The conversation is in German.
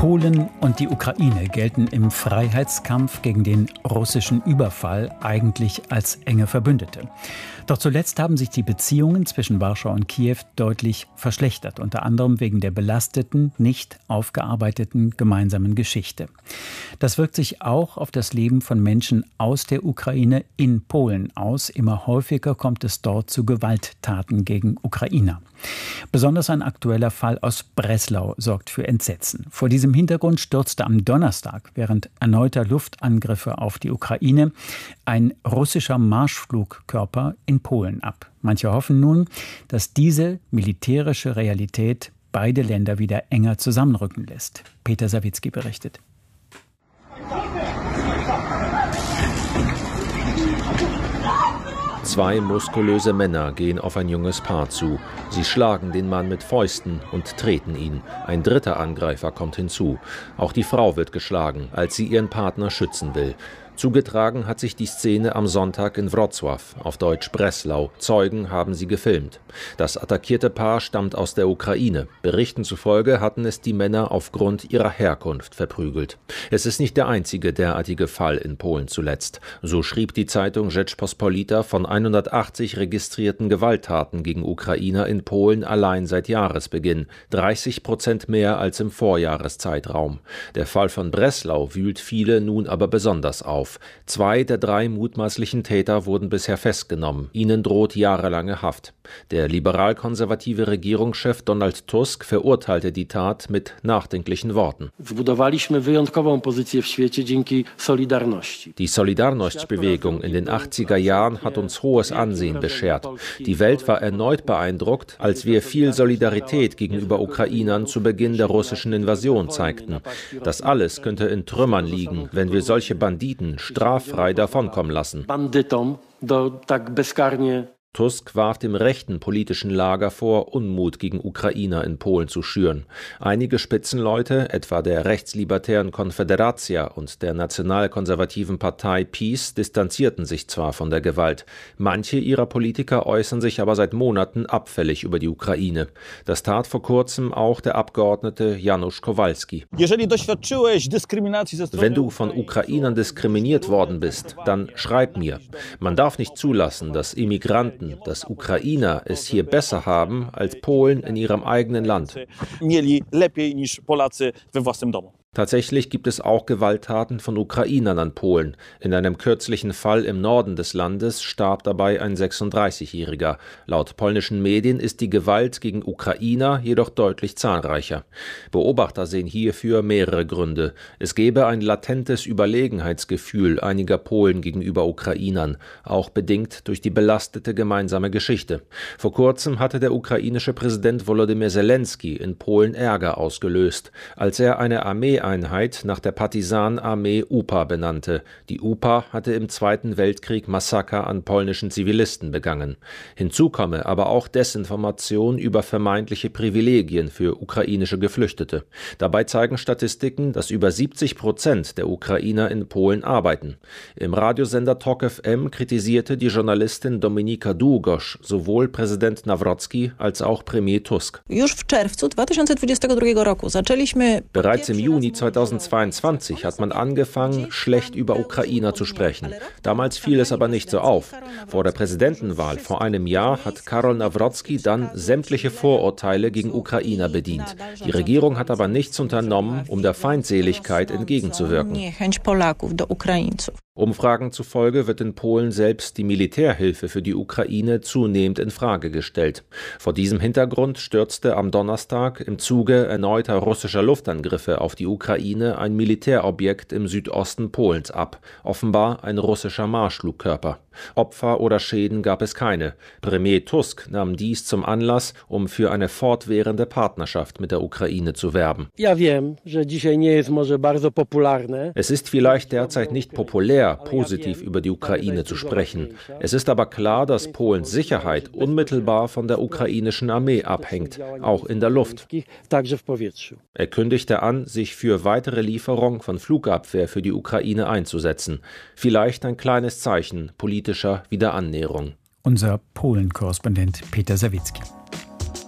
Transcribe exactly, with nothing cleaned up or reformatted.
Polen und die Ukraine gelten im Freiheitskampf gegen den russischen Überfall eigentlich als enge Verbündete. Doch zuletzt haben sich die Beziehungen zwischen Warschau und Kiew deutlich verschlechtert, unter anderem wegen der belasteten, nicht aufgearbeiteten gemeinsamen Geschichte. Das wirkt sich auch auf das Leben von Menschen aus der Ukraine in Polen aus. Immer häufiger kommt es dort zu Gewalttaten gegen Ukrainer. Besonders ein aktueller Fall aus Breslau sorgt für Entsetzen. Vor diesem Hintergrund stürzte am Donnerstag während erneuter Luftangriffe auf die Ukraine ein russischer Marschflugkörper in Polen ab. Manche hoffen nun, dass diese militärische Realität beide Länder wieder enger zusammenrücken lässt. Peter Sawicki berichtet. Zwei muskulöse Männer gehen auf ein junges Paar zu. Sie schlagen den Mann mit Fäusten und treten ihn. Ein dritter Angreifer kommt hinzu. Auch die Frau wird geschlagen, als sie ihren Partner schützen will. Zugetragen hat sich die Szene am Sonntag in Wrocław, auf Deutsch Breslau. Zeugen haben sie gefilmt. Das attackierte Paar stammt aus der Ukraine. Berichten zufolge hatten es die Männer aufgrund ihrer Herkunft verprügelt. Es ist nicht der einzige derartige Fall in Polen zuletzt. So schrieb die Zeitung Rzeczpospolita von hundertachtzig registrierten Gewalttaten gegen Ukrainer in Polen allein seit Jahresbeginn. dreißig Prozent mehr als im Vorjahreszeitraum. Der Fall von Breslau wühlt viele nun aber besonders auf. Zwei der drei mutmaßlichen Täter wurden bisher festgenommen. Ihnen droht jahrelange Haft. Der liberal-konservative Regierungschef Donald Tusk verurteilte die Tat mit nachdenklichen Worten. Die Solidarność-Bewegung in den achtziger Jahren hat uns hohes Ansehen beschert. Die Welt war erneut beeindruckt, als wir viel Solidarität gegenüber Ukrainern zu Beginn der russischen Invasion zeigten. Das alles könnte in Trümmern liegen, wenn wir solche Banditen straffrei davonkommen lassen. Tusk warf dem rechten politischen Lager vor, Unmut gegen Ukrainer in Polen zu schüren. Einige Spitzenleute, etwa der rechtslibertären Konfederacja und der nationalkonservativen Partei PiS, distanzierten sich zwar von der Gewalt. Manche ihrer Politiker äußern sich aber seit Monaten abfällig über die Ukraine. Das tat vor kurzem auch der Abgeordnete Janusz Kowalski. Wenn du von Ukrainern diskriminiert worden bist, dann schreib mir. Man darf nicht zulassen, dass Immigranten, dass Ukrainer es hier besser haben als Polen in ihrem eigenen Land. Tatsächlich gibt es auch Gewalttaten von Ukrainern an Polen. In einem kürzlichen Fall im Norden des Landes starb dabei ein sechsunddreißigjähriger. Laut polnischen Medien ist die Gewalt gegen Ukrainer jedoch deutlich zahlreicher. Beobachter sehen hierfür mehrere Gründe. Es gäbe ein latentes Überlegenheitsgefühl einiger Polen gegenüber Ukrainern, auch bedingt durch die belastete gemeinsame Geschichte. Vor kurzem hatte der ukrainische Präsident Volodymyr Zelensky in Polen Ärger ausgelöst, als er eine Armee Einheit nach der Partisanenarmee U P A benannte. Die U P A hatte im Zweiten Weltkrieg Massaker an polnischen Zivilisten begangen. Hinzu komme aber auch Desinformation über vermeintliche Privilegien für ukrainische Geflüchtete. Dabei zeigen Statistiken, dass über siebzig Prozent der Ukrainer in Polen arbeiten. Im Radiosender Tok F M kritisierte die Journalistin Dominika Długosz sowohl Präsident Nawrocki als auch Premier Tusk. Bereits im Juni zweitausendzweiundzwanzig hat man angefangen, schlecht über Ukrainer zu sprechen. Damals fiel es aber nicht so auf. Vor der Präsidentenwahl vor einem Jahr hat Karol Nawrocki dann sämtliche Vorurteile gegen Ukrainer bedient. Die Regierung hat aber nichts unternommen, um der Feindseligkeit entgegenzuwirken. Umfragen zufolge wird in Polen selbst die Militärhilfe für die Ukraine zunehmend in Frage gestellt. Vor diesem Hintergrund stürzte am Donnerstag im Zuge erneuter russischer Luftangriffe auf die Ukraine ein Militärobjekt im Südosten Polens ab, offenbar ein russischer Marschflugkörper. Opfer oder Schäden gab es keine. Premier Tusk nahm dies zum Anlass, um für eine fortwährende Partnerschaft mit der Ukraine zu werben. Es ist vielleicht derzeit nicht populär, positiv über die Ukraine zu sprechen. Es ist aber klar, dass Polens Sicherheit unmittelbar von der ukrainischen Armee abhängt, auch in der Luft. Er kündigte an, sich für weitere Lieferung von Flugabwehr für die Ukraine einzusetzen. Vielleicht ein kleines Zeichen politischer Wiederannäherung. Unser Polen-Korrespondent Peter Sawicki.